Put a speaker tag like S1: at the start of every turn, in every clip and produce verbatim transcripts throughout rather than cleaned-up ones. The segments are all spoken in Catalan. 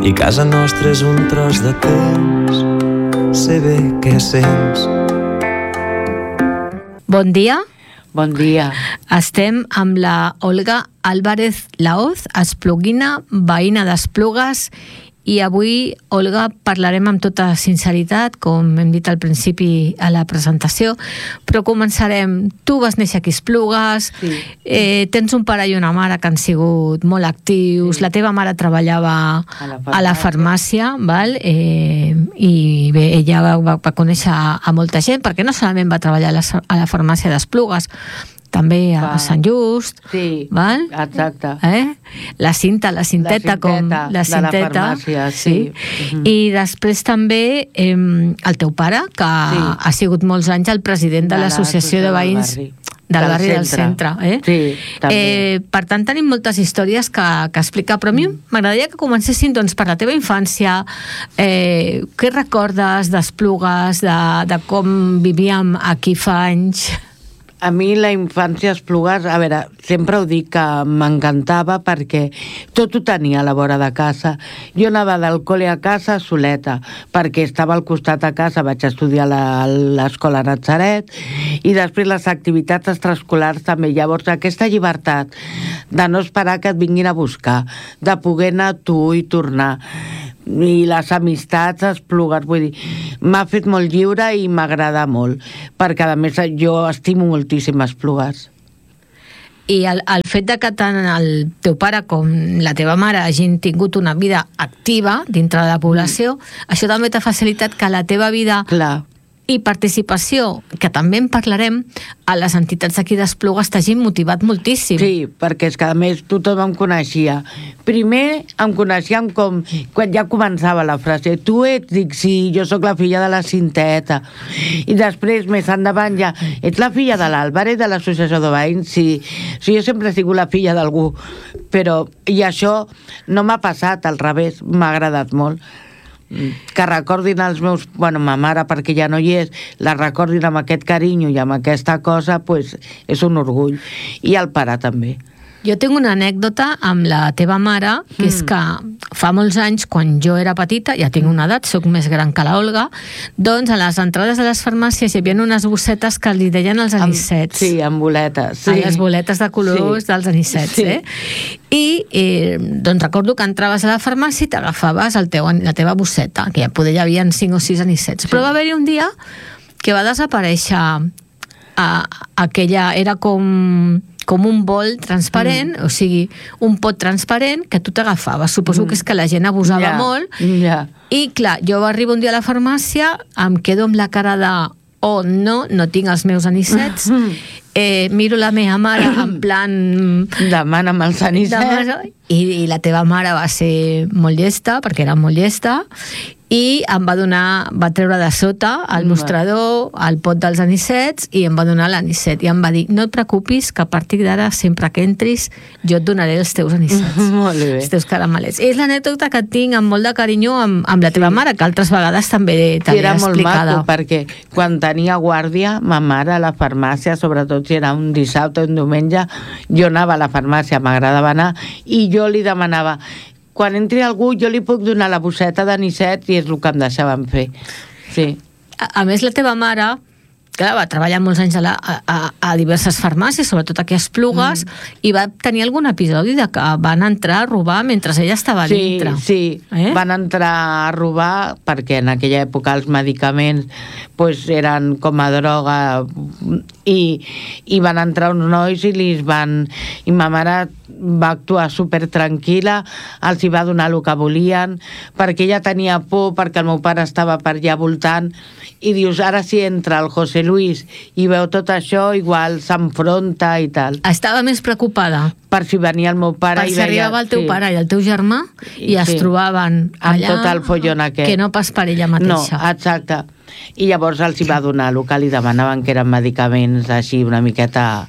S1: i casa nostra és un tros de temps. Sé bé què sents.
S2: Bon dia.
S3: Bon dia.
S2: Estem amb la Olga Álvarez Laoz, espluguina, veïna d'Esplugues, i avui, Olga, parlarem amb tota sinceritat, com hem dit al principi a la presentació, però començarem. Tu vas néixer aquí a Esplugues, sí. eh, tens un pare i una mare que han sigut molt actius, sí. La teva mare treballava a la farmàcia, a la farmàcia val? Eh, i bé, ella va, va, va conèixer a, a molta gent, perquè no solament va treballar a la, a la farmàcia d'Esplugues, també a, a Sant Just,
S3: sí,
S2: val?
S3: Exacte.
S2: Eh? La cinta, la cinteta, la cinteta com la cinteta,
S3: de la farmàcia, sí. sí.
S2: Uh-huh. I després també eh, el teu pare, que sí. ha sigut molts anys el president de, de l'Associació de Veïns del barri del, barri del centre. Eh?
S3: Sí, també.
S2: Eh, per tant, tenim moltes històries que, que explicar, però a mi m'agradaria que comencessin doncs, per la teva infància. Eh, què recordes d'Esplugues, de, de com vivíem aquí fa anys?
S3: A mi la infància a Esplugues, a veure, sempre ho dic que m'encantava perquè tot ho tenia a la vora de casa. Jo anava del col·le a casa soleta, perquè estava al costat a casa, vaig estudiar a l'escola Natzaret, i després les activitats extraescolars també. Llavors, aquesta llibertat de no esperar que et vinguin a buscar, de poder anar a tu i tornar, i les amistats a Esplugues, vull dir, m'ha fet molt lliure i m'agrada molt, perquè a més jo estimo moltíssim Esplugues.
S2: I el, el fet de que tant el teu pare com la teva mare hagin tingut una vida activa dintre de la població, mm. això també t'ha facilitat que la teva vida
S3: Clar.
S2: i participació, que també en parlarem, a les entitats d'aquí d'Esplugues t'hagin motivat moltíssim.
S3: Sí, perquè és que a més tothom em coneixia. Primer em coneixien com, quan ja començava la frase, tu ets, dic sí, jo sóc la filla de la cinteta. I després, més endavant ja, ets la filla de l'Àlvarez, de l'Associació de Veïns? Sí. sí, jo sempre he sigut la filla d'algú, però, i això no m'ha passat, al revés, m'ha agradat molt. Que recordin els meus, bueno, ma mare, perquè ja no hi és, la recordin amb aquest carinyo i amb aquesta cosa, pues, és un orgull. I el pare també.
S2: Jo tinc una anècdota amb la teva mare, que mm. és que fa molts anys, quan jo era petita, ja tinc una edat, sóc més gran que la Olga, doncs a les entrades de les farmàcies hi havia unes bossetes que li deien els anicets.
S3: Sí, amb boletes. Sí.
S2: Les boletes de colors sí. dels anicets. Sí. Eh? I eh, doncs recordo que entraves a la farmàcia i t'agafaves el teu, la teva bosseta, que ja poder hi havia cinc o sis anicets. Sí. Però va haver-hi un dia que va desaparèixer a, aquella, era com... com un bol transparent, mm. o sigui, un pot transparent que tu t'agafaves. Suposo mm. que és que la gent abusava
S3: yeah.
S2: molt.
S3: Yeah.
S2: I clar, jo arribo un dia a la farmàcia, em quedo amb la cara de oh, no, no tinc els meus anicets, eh, miro la meva mare en plan...
S3: Demana'm els anicets.
S2: I, I la teva mare va ser molt llesta, perquè era molt llesta, i em va donar, va treure de sota el mostrador, el pot dels anicets, i em va donar l'anicet, i em va dir, no et preocupis, que a partir d'ara, sempre que entris, jo et donaré els teus anicets,
S3: molt bé.
S2: els teus caramelets. És l'anècdota que tinc amb molt de carinyo amb, amb la teva sí. mare, que altres vegades també t'havia
S3: era
S2: explicada.
S3: Molt maco, perquè quan tenia guàrdia, ma mare a la farmàcia, sobretot si era un dissabte o un diumenge, jo anava a la farmàcia, m'agradava anar, i jo li demanava, quan entri algú jo li puc donar la bosseta d'anicet, i és el que em deixaven fer. Sí.
S2: A, a més, la teva mare, clar, va treballar molts anys a, la, a, a diverses farmàcies, sobretot aquí a Esplugues, mm. i va tenir algun episodi de que van entrar a robar mentre ella estava
S3: sí,
S2: dintre.
S3: Sí,
S2: eh?
S3: van entrar a robar perquè en aquella època els medicaments pues, eren com a droga, i, i van entrar uns nois i li van... I ma mare va actuar super tranquil·la, els hi va donar el que volien, perquè ella tenia por, perquè el meu pare estava per allà voltant, i dius, ara si entra el José Luis i veu tot això, igual s'enfronta i tal.
S2: Estava més preocupada
S3: per si venia el meu pare
S2: per
S3: i
S2: si
S3: veia...
S2: arribava el teu
S3: sí.
S2: pare i el teu germà i sí. es trobaven allà
S3: amb tot el follon aquest.
S2: Que no pas per ella mateixa.
S3: No, exacte. I llavors els hi va donar el que li demanaven, que eren medicaments així una miqueta...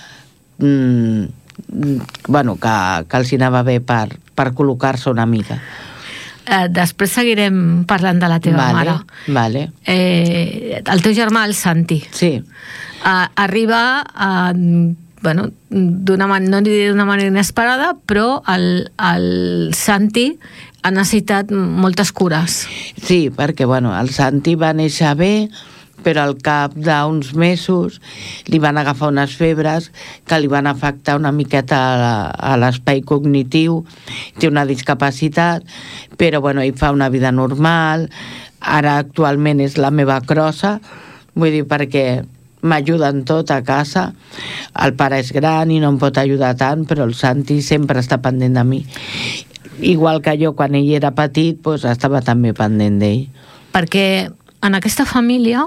S3: Mm, bueno, que, que els hi anava bé per, per col·locar-se una mica.
S2: Eh, després seguirem parlant de la teva
S3: vale,
S2: mare.
S3: Vale.
S2: Eh, el teu germà, el Santi,
S3: sí.
S2: eh, arriba a bueno, d'una man- no diré d'una manera inesperada, però el, el Santi ha necessitat moltes cures.
S3: Sí, perquè bueno, el Santi va néixer bé, però al cap d'uns mesos li van agafar unes febres que li van afectar una miqueta a, a l'espai cognitiu, té una discapacitat, però bueno, ell fa una vida normal, ara actualment és la meva crossa, vull dir, perquè m'ajuda en tot a casa, el pare és gran i no em pot ajudar tant, però el Santi sempre està pendent de mi. Igual que jo, quan ell era petit, doncs estava també pendent d'ell.
S2: Perquè en aquesta família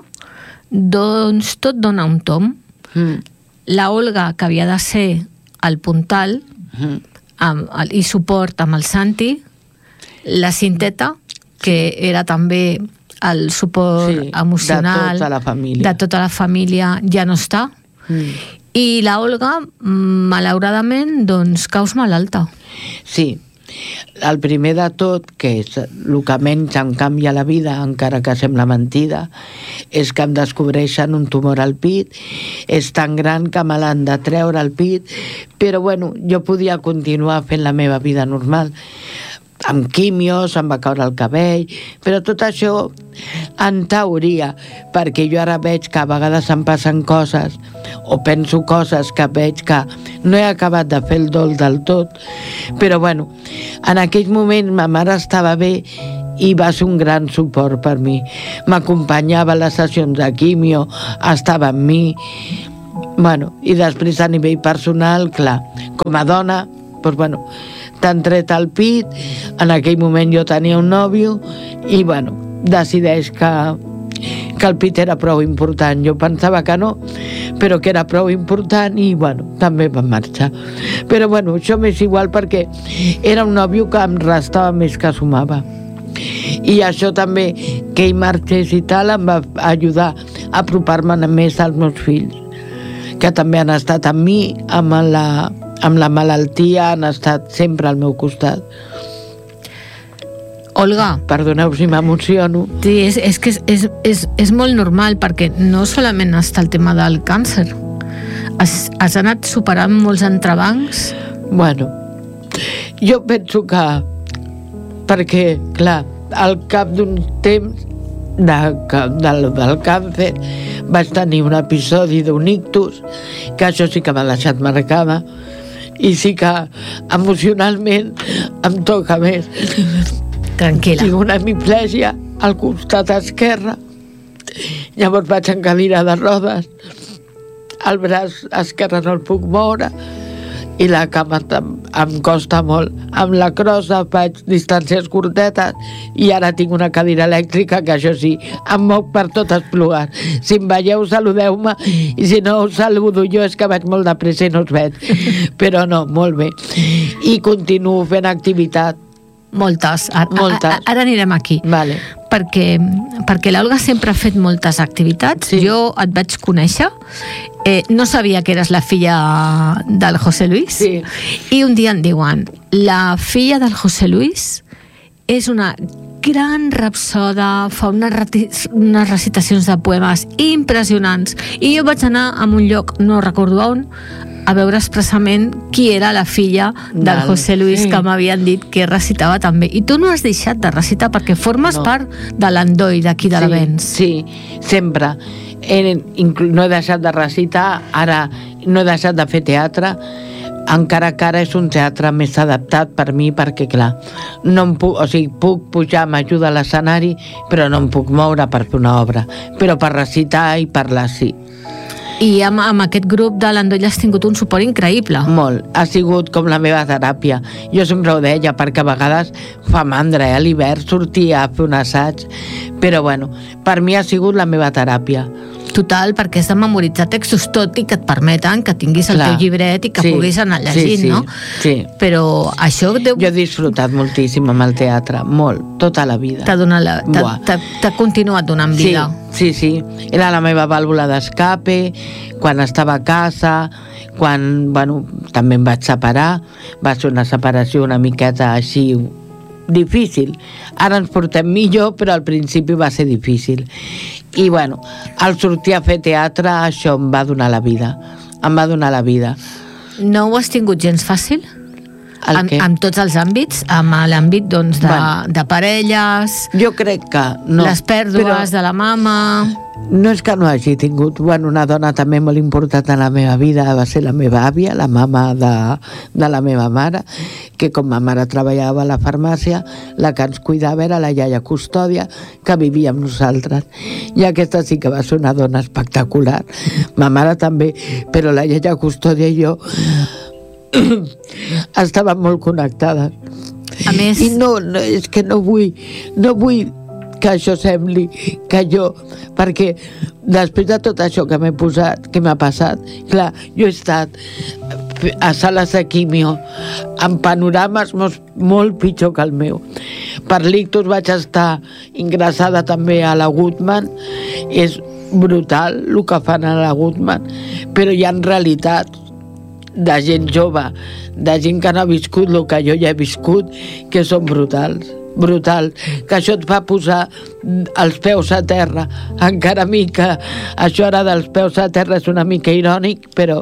S2: doncs tot dona un tom.
S3: Mm.
S2: La Olga, que havia de ser el puntal
S3: Mm.
S2: amb, el, i suport amb el Santi, la Cinteta, que era també el suport
S3: Sí,
S2: emocional
S3: de tota la família.
S2: de tota la família, ja no està.
S3: Mm.
S2: I la Olga, malauradament, doncs caus malalta.
S3: Sí, el primer de tot, que és el que menys em canvia la vida, encara que sembla mentida, és que em descobreixen un tumor al pit, és tan gran que me l'han de treure al pit, però bueno, jo podia continuar fent la meva vida normal, amb quimios, em va caure el cabell, però tot això en teoria, perquè jo ara veig que a vegades em passen coses, o penso coses que veig que no he acabat de fer el dol del tot, però bueno, en aquell moment ma mare estava bé i va ser un gran suport per mi. M'acompanyava a les sessions de quimio, estava amb mi, bueno, i després a nivell personal, clar, com a dona, doncs bueno, t'han tret al pit, en aquell moment jo tenia un nòvio i bueno, decideix que, que el pit era prou important. Jo pensava que no, però que era prou important i bueno, també vam marxar. Però bueno, això m'és igual perquè era un nòvio que em restava més que sumava. I això també, que ell marxés i tal, em va ajudar a apropar-me més als meus fills, que també han estat amb mi, amb la, amb la malaltia, han estat sempre al meu costat.
S2: Olga,
S3: Perdoneu si m'emociono.
S2: sí, és, és que és, és, és, és molt normal, perquè no solament està el tema del càncer. Has, has anat superant molts entrebancs?
S3: Bueno, jo penso que perquè, clar, al cap d'un temps de, del, del càncer vaig tenir un episodi d'un ictus, que això sí que m'ha deixat marcada, i sí que emocionalment em toca més.
S2: Tranquil·la.
S3: Tinc una hemiplegia al costat esquerre, llavors vaig en cadira de rodes, el braç esquerre no el puc moure i la cama em, em costa molt. Amb la crossa faig distàncies curtetes i ara tinc una cadira elèctrica que això sí, em moc per tot Esplugues. Si em veieu, saludeu-me, i si no us saludo jo és que vaig molt de pressa i no us veig. Però no, molt bé. I continuo fent activitat.
S2: Moltes. Ara,
S3: Moltes.
S2: Ara, ara anirem aquí.
S3: Vale.
S2: Perquè, perquè l'Olga sempre ha fet moltes activitats.
S3: Sí.
S2: Jo et vaig conèixer. Eh, no sabia que eres la filla del José Luis.
S3: Sí.
S2: I un dia em diuen, la filla del José Luis és una gran rapsoda, fa unes, reti- unes recitacions de poemes impressionants. I jo vaig anar a un lloc, no recordo on, a veure expressament qui era la filla del
S3: Del-
S2: José Luis,
S3: sí.
S2: que m'havien dit que recitava també. I tu no has deixat de recitar perquè formes
S3: No.
S2: part de l'Andoi d'aquí de l'Avenç.
S3: Sí, sí, sempre. He, inclu- no he deixat de recitar, ara no he deixat de fer teatre, encara que ara és un teatre més adaptat per mi, perquè clar, no em puc, o sigui, puc pujar, m'ajuda a l'escenari, però no em puc moure per fer una obra, però per recitar i parlar sí.
S2: I amb, amb aquest grup de l'Andoi has tingut un suport increïble.
S3: Molt, ha sigut com la meva teràpia. Jo sempre ho deia, perquè a vegades fa mandra, eh? A l'hivern sortia a fer un assaig, però bueno, per mi ha sigut la meva teràpia.
S2: Total, perquè has de memoritzar textos, tot i que et permeten que tinguis el
S3: Clar.
S2: teu llibret i que
S3: Sí,
S2: puguis anar llegint,
S3: sí, sí,
S2: no?
S3: sí.
S2: Però això deu...
S3: Jo he disfrutat moltíssim amb el teatre, molt, tota la vida.
S2: T'ha donat la... t'ha-
S3: Buah.
S2: t'ha t'ha continuat donant
S3: Sí,
S2: vida.
S3: sí, sí. Era la meva vàlvula d'escape, quan estava a casa, quan, bueno, també em vaig separar, va ser una separació una miqueta així difícil. Ara ens portem millor, però al principi va ser difícil. I bueno, al sortir a fer teatre, això em va donar la vida. em va donar la vida.
S2: No ho has tingut gens fàcil?
S3: El
S2: Amb,
S3: què?
S2: amb tots els àmbits, amb l'àmbit doncs, de,
S3: Bueno.
S2: de parelles,
S3: Jo crec que no.
S2: les pèrdues
S3: però
S2: de la mama...
S3: no és que no hagi tingut, bueno, una dona també molt important en la meva vida va ser la meva àvia, la mama de, de la meva mare, que com ma mare treballava a la farmàcia, la que ens cuidava era la iaia Custòdia, que vivia amb nosaltres. I aquesta sí que va ser una dona espectacular. Ma mare també, però la iaia Custòdia i jo estàvem molt connectades.
S2: A més...
S3: I no, no, és que no vull, no vull que això sembli que jo, perquè després de tot això que m'he posat, que m'ha passat, clar, jo he estat a sales de quimio amb panorames molt, molt pitjor que el meu. Per l'ictus vaig estar ingressada també a la Guttmann. És brutal el que fan a la Guttmann, però hi ha realitats de gent jove, de gent que no ha viscut el que jo ja he viscut, que són brutals, brutal, que això et fa posar els peus a terra. Encara a mi que això ara dels peus a terra és una mica irònic, però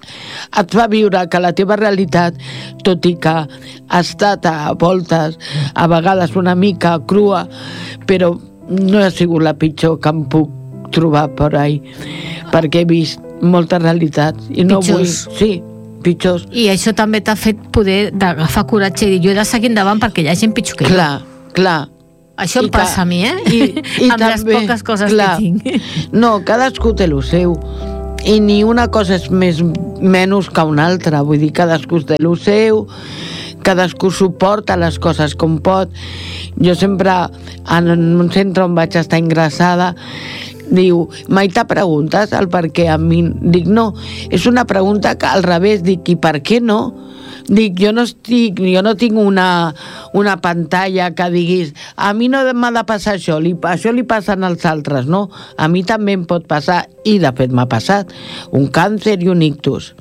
S3: et fa viure que la teva realitat, tot i que ha estat a voltes, a vegades una mica crua, però no ha sigut la pitjor que em puc trobar per ahí, perquè he vist moltes realitats i no
S2: Pitjors.
S3: vull... Sí, pitjors.
S2: I això també t'ha fet poder d'agafar coratge i dir, jo he de seguir endavant perquè hi ha gent pitjor que jo.
S3: Clar, clar.
S2: Això em
S3: I que-
S2: passa a mi, eh?
S3: I, i
S2: amb les
S3: també,
S2: poques coses
S3: clar,
S2: que tinc.
S3: No, cadascú té el seu. I ni una cosa és més menys que una altra. Vull dir, cadascú té el seu, cadascú suporta les coses com pot. Jo sempre, en un centre on vaig estar ingressada, diu, mai te preguntes el per què a mi? Dic, no, és una pregunta que al revés, dic, i per què no? Dic, jo no estic, jo no tinc una, una pantalla que diguis, a mi no m'ha de passar això, li, això li passen als altres, no? A mi també em pot passar, i de fet m'ha passat, un càncer i un ictus.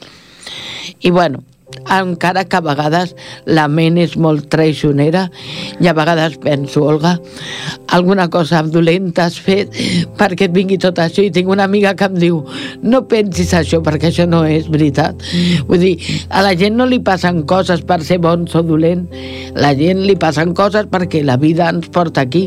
S3: I bueno, encara que a vegades la ment és molt traicionera i a vegades penso, Olga, alguna cosa dolenta has fet perquè et vingui tot això, i tinc una amiga que em diu, no pensis això perquè això no és veritat. Vull dir, a la gent no li passen coses per ser bons o dolent, la gent li passen coses perquè la vida ens porta aquí.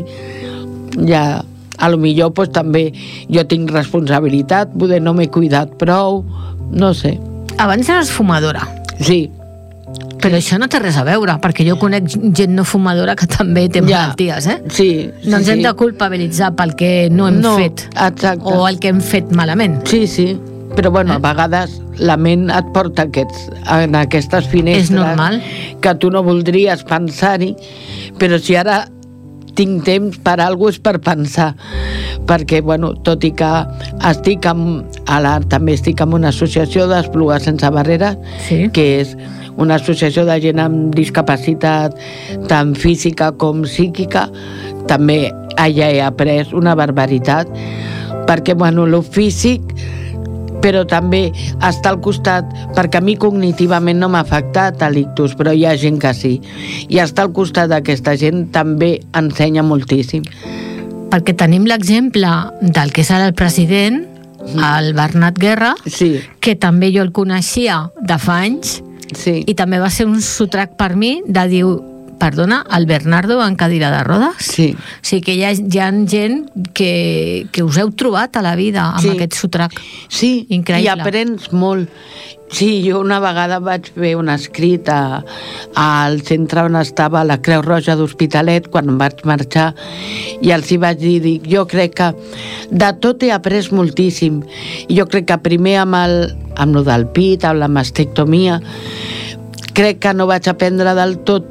S3: Ja, a lo millor pues, també jo tinc responsabilitat, poder no m'he cuidat prou, no sé.
S2: Abans eres fumadora.
S3: Sí,
S2: Però això no té res a veure, perquè jo conec gent no fumadora que també té
S3: Ja.
S2: malalties, eh?
S3: sí, sí.
S2: No ens hem
S3: sí.
S2: de culpabilitzar pel que no hem
S3: No,
S2: fet
S3: exacte.
S2: o el que hem fet malament.
S3: Sí, sí, però bueno,
S2: Eh?
S3: a vegades la ment et porta aquests, en aquestes finestres
S2: És normal.
S3: que tu no voldries pensar-hi, però si ara tinc temps per alguna cosa és per pensar, perquè, bueno, tot i que estic amb, ara també estic amb una associació d'Esplugar Sense Barreres,
S2: Sí.
S3: que és una associació de gent amb discapacitat tant física com psíquica, també allà he après una barbaritat, perquè, bueno, lo físic, però també està al costat, perquè a mi cognitivament no m'ha afectat l'ictus, però hi ha gent que sí, i estar al costat d'aquesta gent també ensenya moltíssim.
S2: Perquè tenim l'exemple del que és ara el president, el Bernat Guerra,
S3: Sí,
S2: que també jo el coneixia de fa anys,
S3: sí.
S2: i també va ser un sotrac per mi de dir, perdona, el Bernardo en cadira de rodes?
S3: Sí.
S2: O sigui que hi ha, hi ha gent que, que us heu trobat a la vida amb
S3: Sí.
S2: aquest sotrac.
S3: Sí,
S2: Increïble.
S3: i aprens molt. Sí, jo una vegada vaig fer un escrit a, al centre on estava la Creu Roja d'Hospitalet quan em vaig marxar, i els hi vaig dir, dic, jo crec que de tot he après moltíssim. I jo crec que primer amb el, amb lo del pit, amb la mastectomia, crec que no vaig aprendre del tot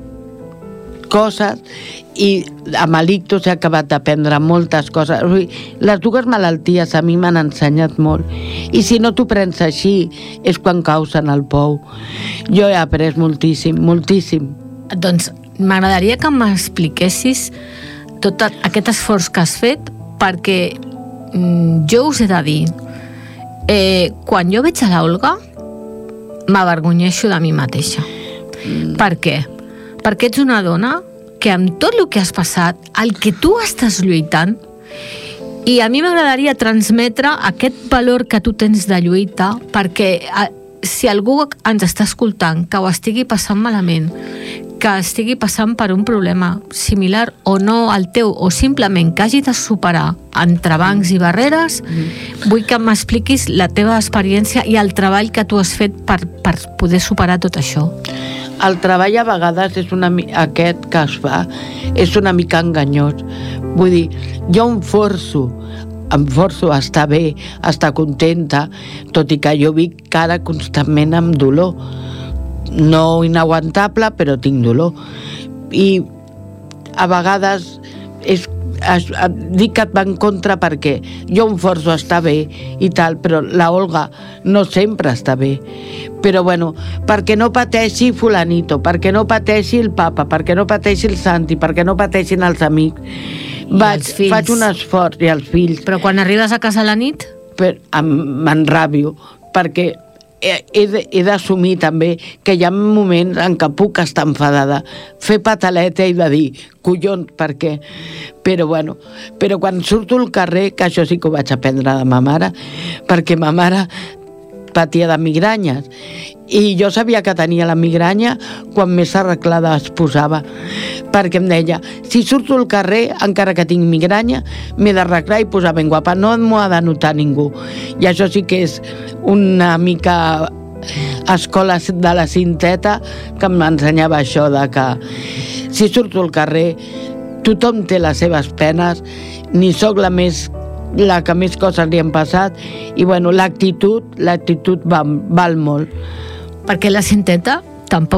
S3: coses, i amb l'ictus he acabat d'aprendre moltes coses. O sigui, les dues malalties a mi m'han ensenyat molt, i si no t'ho prens així és quan caus en el pou. Jo he après moltíssim, moltíssim.
S2: Doncs m'agradaria que m'expliquessis tot aquest esforç que has fet, perquè mm, jo us he de dir, eh, quan jo veig a l'Olga m'avergonyeixo de mi mateixa. Mm. Per què? Perquè ets una dona que amb tot el que has passat, el que tu estàs lluitant, I a mi m'agradaria transmetre aquest valor que tu tens de lluita, perquè si algú ens està escoltant que ho estigui passant malament, que estigui passant per un problema similar o no al teu, o simplement que hagi de superar entrebancs i barreres, mm. vull que m'expliquis la teva experiència i el treball que tu has fet per, per poder superar tot això.
S3: El treball a vegades és una, aquest que es fa és una mica enganyós. Vull dir, jo em forço em forço a estar bé, a estar contenta, tot i que jo vic cara constantment amb dolor. No inaguantable, però tinc dolor. I a vegades és, es, dic que et va en contra perquè jo em forço a estar bé i tal, però la Olga no sempre està bé. Però bueno, perquè no pateixi fulanito, perquè no pateixi el papa, perquè no pateixi el Santi, perquè no pateixin els amics. Vaig, faig un esforç, i els fills.
S2: Però quan arribes a casa a la nit?
S3: M'enrabio, perquè he d'assumir també que hi ha moments en què puc estar enfadada, fer pataleta i de dir, collons, per què? Però bueno, però quan surto al carrer, que això sí que ho vaig aprendre de ma mare, perquè ma mare patia de migranyes i jo sabia que tenia la migranya quan més arreglada es posava, perquè em deia, si surto al carrer encara que tinc migranya m'he d'arreglar i posar ben guapa, no m'ho ha de notar ningú. I això sí que és una mica escola de la cinteta que m'ensenyava això de que si surto al carrer tothom té les seves penes, ni sóc la més la que més coses li han passat, i bueno, l'actitud l'actitud val, val molt.
S2: Perquè la cinteta tampoc